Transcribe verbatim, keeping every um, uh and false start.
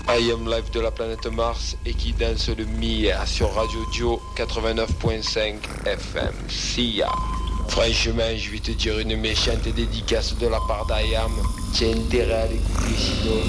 I Am Live de la planète Mars et qui danse le Mia sur Radio Dio quatre-vingt-neuf virgule cinq F M. See ya. Franchement, je vais te dire une méchante dédicace de la part d'I A M. Tiens intérêt à l'écouter, sinon